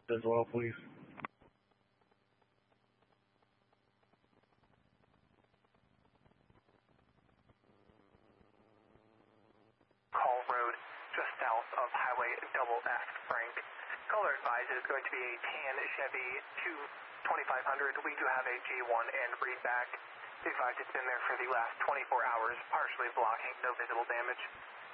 as well, please. Call Road, just south of Highway Double F, Frank. Caller advised is going to be a tan Chevy 2500. We do have a J1 and readback. Be advised it's been there for the last 24 hours, partially blocking, no visible damage.